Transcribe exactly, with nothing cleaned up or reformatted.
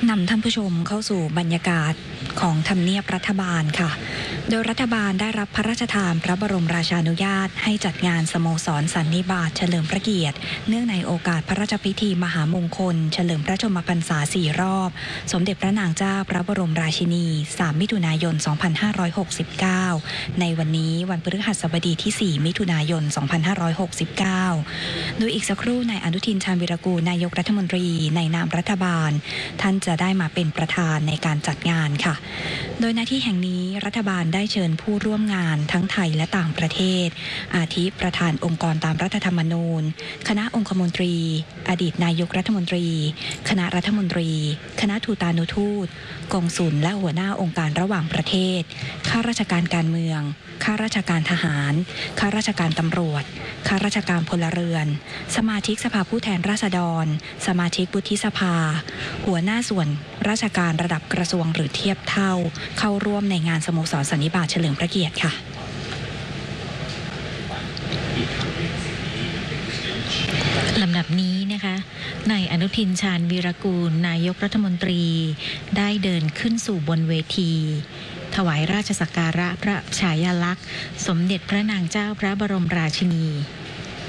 นำท่านผู้ชมเข้าสู่บรรยากาศของทำเนียบรัฐบาลค่ะโดยรัฐบาลได้รับพระราชทานพระบรมราชานุญาตให้จัดงานสโมสรสันนิบาตเฉลิมพระเกียรติเนื่องในโอกาสพระราชพิธีมหามงคลเฉลิมพระชนมพรรษาสี่รอบสมเด็จพระนางเจ้าพระบรมราชินีสามมิถุนายนสองพันห้าร้อยหกสิบเก้าในวันนี้วันพฤหัสบดีที่สี่มิถุนายนสองพันห้าร้อยหกสิบเก้าโดยอีกสักครู่นายอนุทินชาญวีรกูลนายกรัฐมนตรีในนามรัฐบาลท่านจะได้มาเป็นประธานในการจัดงานค่ะโดยณที่แห่งนี้รัฐบาลได้เชิญผู้ร่วมงานทั้งไทยและต่างประเทศอาทิประธานองค์กรตามรัฐธรรมนูญคณะองคมนตรีอดีตนายกรัฐมนตรีคณะรัฐมนตรีคณะทูตานุทูตกงสุลและหัวหน้าองค์การระหว่างประเทศข้าราชการการเมืองข้าราชการทหารข้าราชการตำรวจข้าราชการพลเรือนสมาชิกสภาผู้แทนราษฎรสมาชิกวุฒิสภาหัวหน้าส่วนราชการระดับกระทรวงหรือเทียบเท่าเข้าร่วมในงานสโมสรสันนิบาตเฉลิมพระเกียรติค่ะลำดับนี้นะคะนายอนุทินชาญวีรกูลนายกรัฐมนตรีได้เดินขึ้นสู่บนเวทีถวายราชสักการะพระฉายาลักษณ์สมเด็จพระนางเจ้าพระบรมราชินี